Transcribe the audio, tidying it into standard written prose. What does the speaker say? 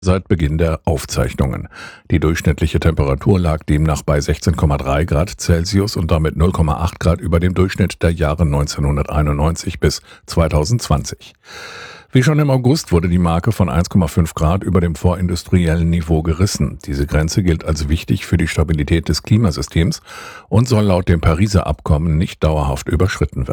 Seit Beginn der Aufzeichnungen. Die durchschnittliche Temperatur lag demnach bei 16,3 Grad Celsius und damit 0,8 Grad über dem Durchschnitt der Jahre 1991 bis 2020. Wie schon im August wurde die Marke von 1,5 Grad über dem vorindustriellen Niveau gerissen. Diese Grenze gilt als wichtig für die Stabilität des Klimasystems und soll laut dem Pariser Abkommen nicht dauerhaft überschritten werden.